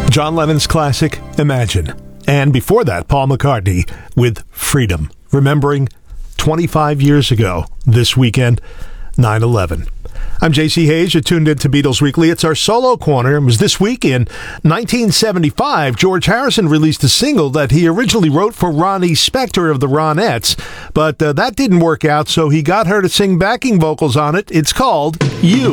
John Lennon's classic, Imagine. And before that, Paul McCartney with Freedom. Remembering 25 years ago this weekend, 9/11. I'm J.C. Hayes. You're tuned in to Beatles Weekly. It's our solo corner. It was this week in 1975. George Harrison released a single that he originally wrote for Ronnie Spector of the Ronettes, but that didn't work out, so he got her to sing backing vocals on it. It's called You.